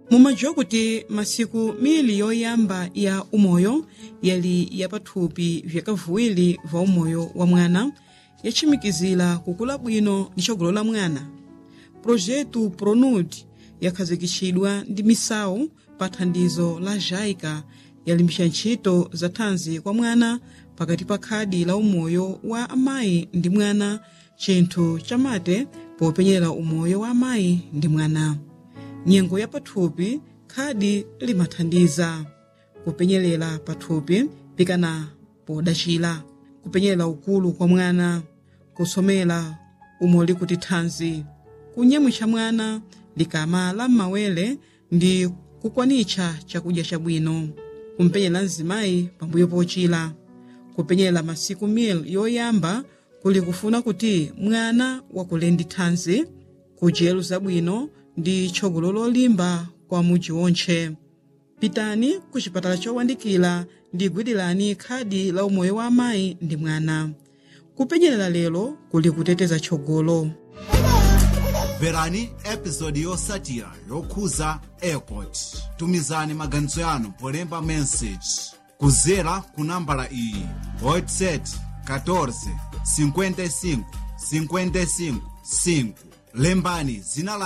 Mumadziwa kuti masiku mili yoyamba ya umoyo yali yapathupi vyakavuwiri va umoyo wa mwana yachimikizira kukula bwino ndi tsogolo la mwana. Projetu PRONUD yakhazikitsidwa ndi misawu pa thandizo la JICA yalimbisa ntchito za thanzi kwa mwana pakati pa khadi la umoyo wa amayi ndi mwana, chinthu chamate popenyera umoyo wa amayi ndi mwana. Nyengo ya pathupi khadi limathandiza kupenyerera pathupi pikana podachira, kupenyerera ukulu kwa mwana, kusomera umoli kuti thanzi, kunyamwitsa mwana likama la m'mawere ndi kukwanitsa chakudya chabwino, kumpenyera mzimayi pambuyo pochira, kupenyerera masiku mili yoyamba kuli kufuna kuti mwana wakule ndi thanzi, kudyero zabwino ndi tsogolo lolimba kwa mudzi wonse. Pitani ku chipatala chowandikira ndi gwirani khadi la umoyo wa amayi ndi mwana. Kupenyerera lero kuli kuteteza tsogolo. Verani episodi yotsatira yokhuza airport. Tumizani maganizo yanu polemba message kuzera ku nambala iyi: WhatsApp 14 55 55 5. Lembani zina la